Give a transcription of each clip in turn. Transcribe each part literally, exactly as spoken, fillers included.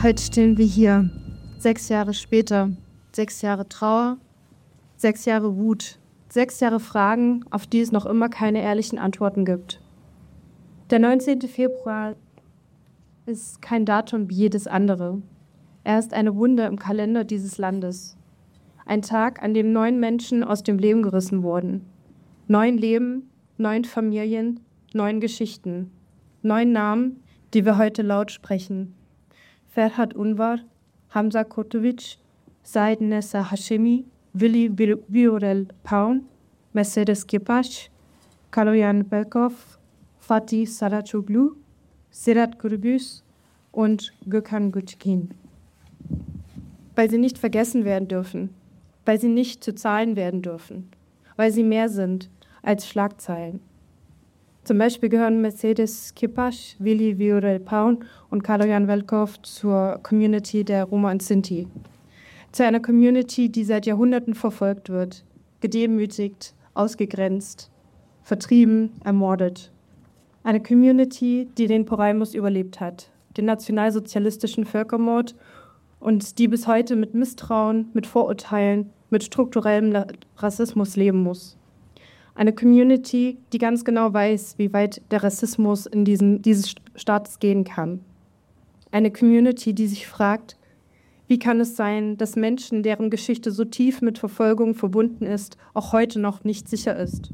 Heute stehen wir hier, sechs Jahre später, sechs Jahre Trauer, sechs Jahre Wut, sechs Jahre Fragen, auf die es noch immer keine ehrlichen Antworten gibt. Der neunzehnte Februar ist kein Datum wie jedes andere. Er ist eine Wunde im Kalender dieses Landes. Ein Tag, an dem neun Menschen aus dem Leben gerissen wurden. Neun Leben, neun Familien, neun Geschichten, neun Namen, die wir heute laut sprechen. Ferhat Unvar, Hamza Kurtovic, Said Nessa Hashemi, Willi Viorel Paun, Mercedes Kipaş, Kaloyan Belkov, Fatih Saracoglu, Sedat Gürbüz und Gökhan Gültekin. Weil sie nicht vergessen werden dürfen, weil sie nicht zu Zahlen werden dürfen, weil sie mehr sind als Schlagzeilen. Zum Beispiel gehören Mercedes Kipaş, Willi Viorel Paun und Kaloyan Belkov zur Community der Roma und Sinti. Zu einer Community, die seit Jahrhunderten verfolgt wird, gedemütigt, ausgegrenzt, vertrieben, ermordet. Eine Community, die den Porajmos überlebt hat, den nationalsozialistischen Völkermord, und die bis heute mit Misstrauen, mit Vorurteilen, mit strukturellem Rassismus leben muss. Eine Community, die ganz genau weiß, wie weit der Rassismus in diesen, dieses Staates gehen kann. Eine Community, die sich fragt, wie kann es sein, dass Menschen, deren Geschichte so tief mit Verfolgung verbunden ist, auch heute noch nicht sicher ist?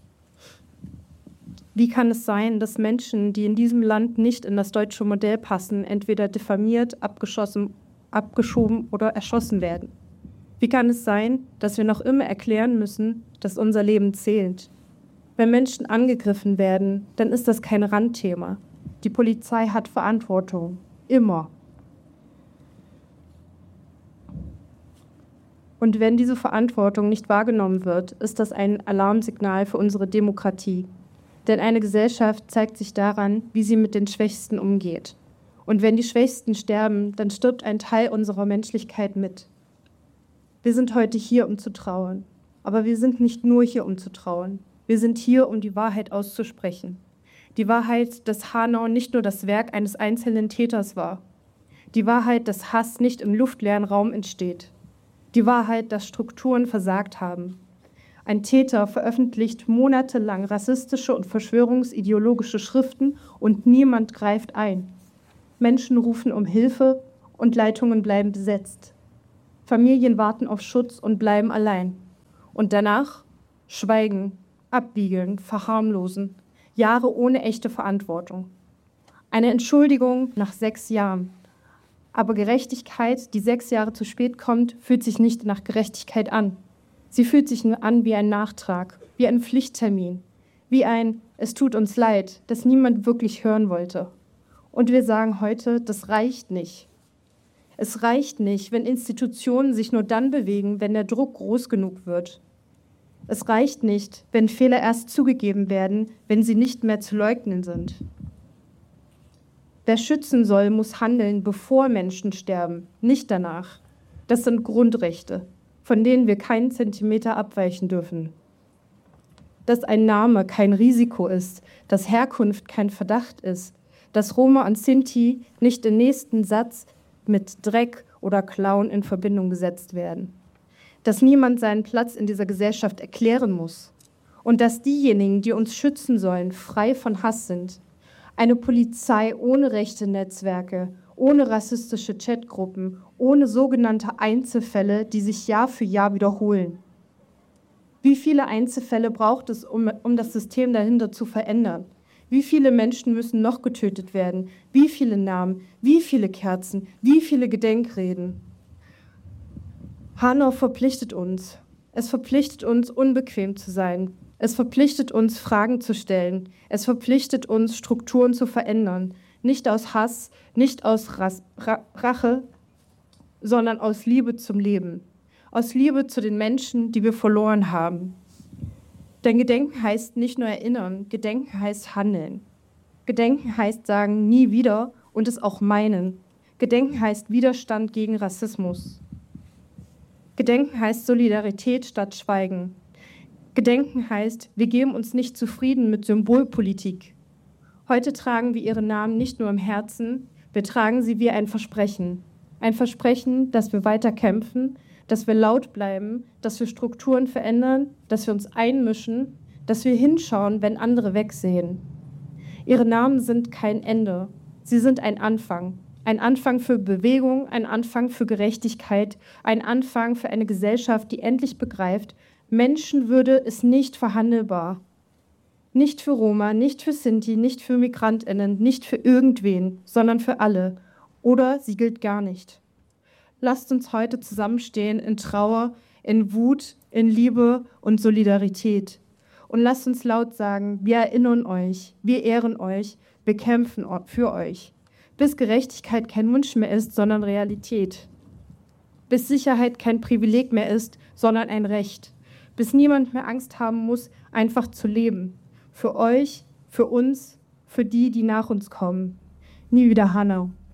Wie kann es sein, dass Menschen, die in diesem Land nicht in das deutsche Modell passen, entweder diffamiert, abgeschossen, abgeschoben oder erschossen werden? Wie kann es sein, dass wir noch immer erklären müssen, dass unser Leben zählt? Wenn Menschen angegriffen werden, dann ist das kein Randthema. Die Polizei hat Verantwortung. Immer. Und wenn diese Verantwortung nicht wahrgenommen wird, ist das ein Alarmsignal für unsere Demokratie. Denn eine Gesellschaft zeigt sich daran, wie sie mit den Schwächsten umgeht. Und wenn die Schwächsten sterben, dann stirbt ein Teil unserer Menschlichkeit mit. Wir sind heute hier, um zu trauern. Aber wir sind nicht nur hier, um zu trauern. Wir sind hier, um die Wahrheit auszusprechen. Die Wahrheit, dass Hanau nicht nur das Werk eines einzelnen Täters war. Die Wahrheit, dass Hass nicht im luftleeren Raum entsteht. Die Wahrheit, dass Strukturen versagt haben. Ein Täter veröffentlicht monatelang rassistische und verschwörungsideologische Schriften und niemand greift ein. Menschen rufen um Hilfe und Leitungen bleiben besetzt. Familien warten auf Schutz und bleiben allein. Und danach schweigen, abbiegeln, verharmlosen. Jahre ohne echte Verantwortung. Eine Entschuldigung nach sechs Jahren. Aber Gerechtigkeit, die sechs Jahre zu spät kommt, fühlt sich nicht nach Gerechtigkeit an. Sie fühlt sich nur an wie ein Nachtrag, wie ein Pflichttermin, wie ein „Es tut uns leid“, das niemand wirklich hören wollte. Und wir sagen heute, das reicht nicht. Es reicht nicht, wenn Institutionen sich nur dann bewegen, wenn der Druck groß genug wird. Es reicht nicht, wenn Fehler erst zugegeben werden, wenn sie nicht mehr zu leugnen sind. Wer schützen soll, muss handeln, bevor Menschen sterben, nicht danach. Das sind Grundrechte, von denen wir keinen Zentimeter abweichen dürfen. Dass ein Name kein Risiko ist, dass Herkunft kein Verdacht ist, dass Roma und Sinti nicht im nächsten Satz mit Dreck oder Klauen in Verbindung gesetzt werden. Dass niemand seinen Platz in dieser Gesellschaft erklären muss. Und dass diejenigen, die uns schützen sollen, frei von Hass sind. Eine Polizei ohne rechte Netzwerke, ohne rassistische Chatgruppen, ohne sogenannte Einzelfälle, die sich Jahr für Jahr wiederholen. Wie viele Einzelfälle braucht es, um, um das System dahinter zu verändern? Wie viele Menschen müssen noch getötet werden? Wie viele Namen? Wie viele Kerzen? Wie viele Gedenkreden? Hanau verpflichtet uns. Es verpflichtet uns, unbequem zu sein. Es verpflichtet uns, Fragen zu stellen. Es verpflichtet uns, Strukturen zu verändern. Nicht aus Hass, nicht aus Ras- Ra- Rache, sondern aus Liebe zum Leben. Aus Liebe zu den Menschen, die wir verloren haben. Denn Gedenken heißt nicht nur erinnern, Gedenken heißt handeln. Gedenken heißt sagen, nie wieder und es auch meinen. Gedenken heißt Widerstand gegen Rassismus. Gedenken heißt Solidarität statt Schweigen. Gedenken heißt, wir geben uns nicht zufrieden mit Symbolpolitik. Heute tragen wir ihre Namen nicht nur im Herzen, Wir tragen sie wie ein Versprechen. Ein Versprechen, dass wir weiter kämpfen, dass wir laut bleiben, dass wir Strukturen verändern, dass wir uns einmischen, dass wir hinschauen, wenn andere wegsehen. Ihre Namen sind kein Ende. Sie sind ein Anfang. Ein Anfang für Bewegung, ein Anfang für Gerechtigkeit, ein Anfang für eine Gesellschaft, die endlich begreift, Menschenwürde ist nicht verhandelbar. Nicht für Roma, nicht für Sinti, nicht für MigrantInnen, nicht für irgendwen, sondern für alle. Oder sie gilt gar nicht. Lasst uns heute zusammenstehen in Trauer, in Wut, in Liebe und Solidarität. Und lasst uns laut sagen, wir erinnern euch, wir ehren euch, wir kämpfen für euch. Bis Gerechtigkeit kein Wunsch mehr ist, sondern Realität. Bis Sicherheit kein Privileg mehr ist, sondern ein Recht. Bis niemand mehr Angst haben muss, einfach zu leben. Für euch, für uns, für die, die nach uns kommen. Nie wieder Hanau.